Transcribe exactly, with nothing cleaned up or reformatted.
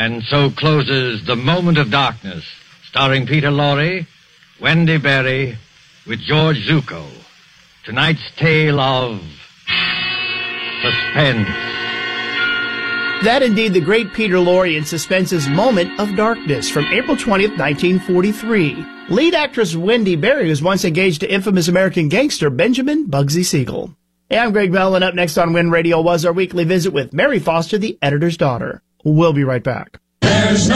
And so closes The Moment of Darkness, starring Peter Lorre, Wendy Berry, with George Zucco. Tonight's tale of suspense. That indeed the great Peter Lorre in Suspense's Moment of Darkness from April twentieth, nineteen forty-three. Lead actress Wendy Berry was once engaged to infamous American gangster Benjamin Bugsy Siegel. Hey, I'm Greg Bell, and up next on Win Radio was our weekly visit with Mary Foster, the editor's daughter. We'll be right back. There's no